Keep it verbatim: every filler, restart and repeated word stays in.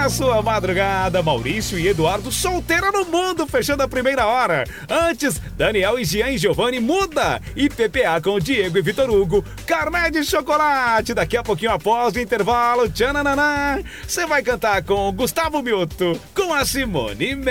Na sua madrugada, Maurício e Eduardo solteiro no mundo, fechando a primeira hora. Antes, Daniel e Jean e Giovanni muda. E P P A com Diego e Vitor Hugo. Carné de chocolate. Daqui a pouquinho após o intervalo, tchananã, você vai cantar com Gustavo Mioto, com a Simone Mendes.